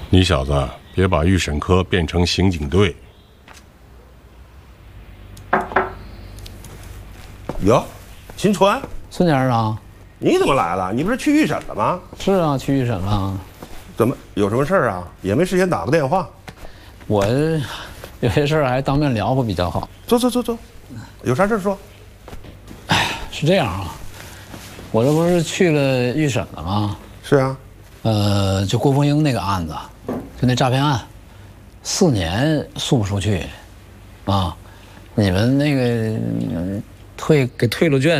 你小子别把预审科变成刑警队。 哟，秦川， 孙先生啊， 你怎么来了？你不是去预审了吗？ 是啊，去预审了。 怎么有什么事儿啊？也没事先打个电话。 我有些事儿还当面聊会比较好。 坐，有啥事说。 是这样啊，我这不是去了预审了吗？ 是啊。 就郭凤英那个案子，就那诈骗案，4年诉不出去，啊，你们那个给退了卷。